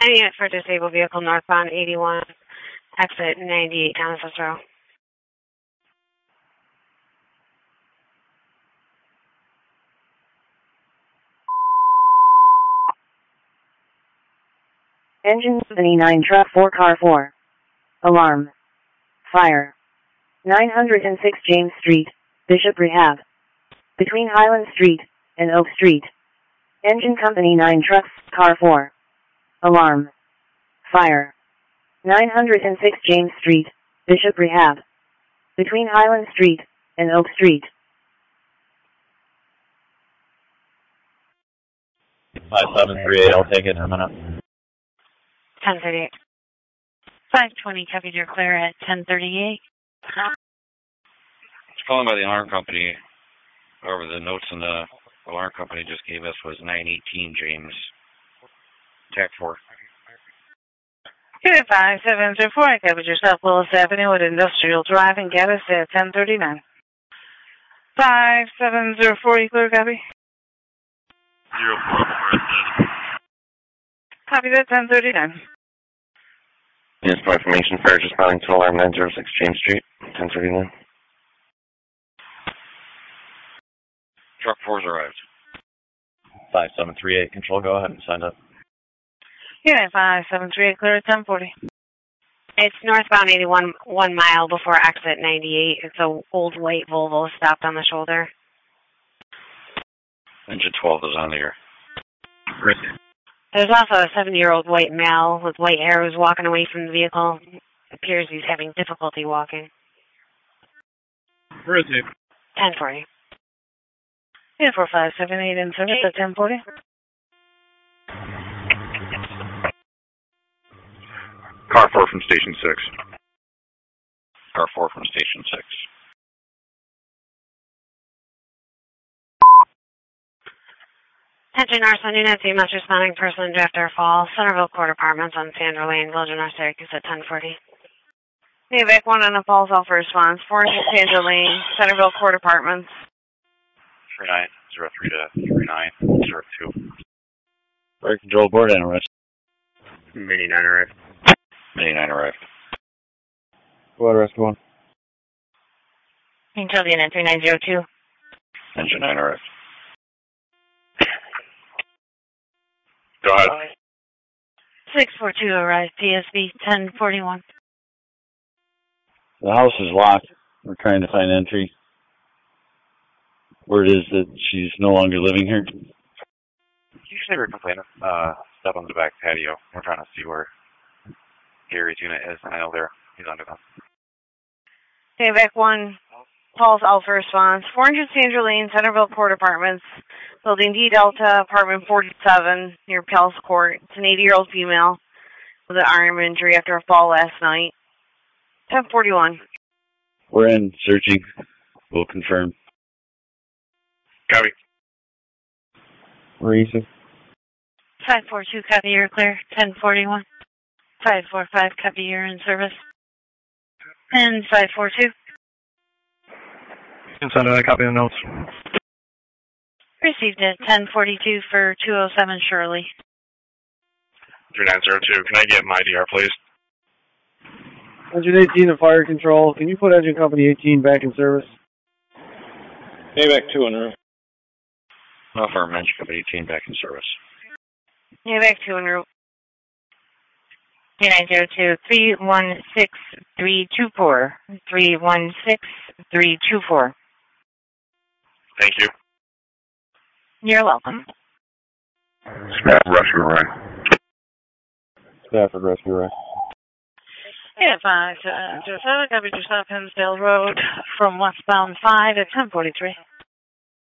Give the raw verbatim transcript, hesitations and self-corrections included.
Any unit for disabled vehicle northbound eighty-one, exit ninety-eight, Genesis Row. Engine seventy-nine, truck four, car four. Alarm. Fire. nine hundred six James Street, Bishop Rehab. Between Highland Street and Oak Street. Engine company nine, truck, car four. Alarm. Fire. nine hundred six James Street, Bishop Rehab. Between Highland Street and Oak Street. five seven three eight, I'll take it in a minute. ten thirty-eight. five twenty, copied, you're clear at ten thirty-eight. It's calling by the alarm company. However, the notes in the alarm company just gave us was nine eighteen James. Tac four. Unit five seven zero four, copied yourself, Willis Avenue at Industrial Drive and get us at ten thirty-nine. five seven zero four, you clear, copy? zero four four. Copy that, ten thirty-nine. Yes, for information, fare responding to alarm nine zero six James Street, ten thirty-nine. Truck four's arrived. five seven three eight, control, go ahead and sign up. Unit five seven three eight, clear at ten forty. It's northbound eighty-one, one mile before exit ninety-eight. It's a old white Volvo stopped on the shoulder. Engine twelve is on the air. There's also a seventy-year-old white male with white hair who's walking away from the vehicle. It appears he's having difficulty walking. Where is he? ten forty. Unit four five seven eight in service at ten forty. Car four from Station six. Car four from Station six. Attention Arson Unit, the most responding person after fall. Centerville Court Apartments on Sandra Lane, Village of North Syracuse at ten forty. Evac one on the falls off for response. four Sandra Lane, Centerville Court Apartments. three nine zero three to three nine zero two. Fire control board and arrest. Mini nine arrived. Mini nine arrived. Go ahead, arrest one. Control Unit three nine zero two. Engine nine arrived. Go ahead. six four two arrived, P S B ten forty-one. The house is locked. We're trying to find entry. Word is that she's no longer living here. Usually we're complaining, uh, step on the back patio. We're trying to see where Gary's unit is. I know there. He's under them. Evac one calls out for response. four hundred Sandra Lane, Centerville Court Apartments. Building D Delta, apartment forty-seven, near Palace Court. It's an eighty-year-old female with an arm injury after a fall last night. ten forty-one. We're in, searching. We'll confirm. Copy. Where are you, sir? five four two, copy, you're clear. ten forty-one. five four five, copy, you're in service. And five four two. Inside of that, copy of the notes. Received at ten forty-two for two oh seven Shirley. three nine zero two. Can I get my D R, please? Engine eighteen to fire control. Can you put engine company eighteen back in service? Payback two on route. Affirm, engine company eighteen back in service. Evac two en route. three nine zero two, three one six, three two four. three one six, three two four. Thank you. You're welcome. Staff rescue right. Stafford Rescue Right. Yeah, five seven zero seven, copy yourself, Hinsdale Road from westbound five at ten forty-three.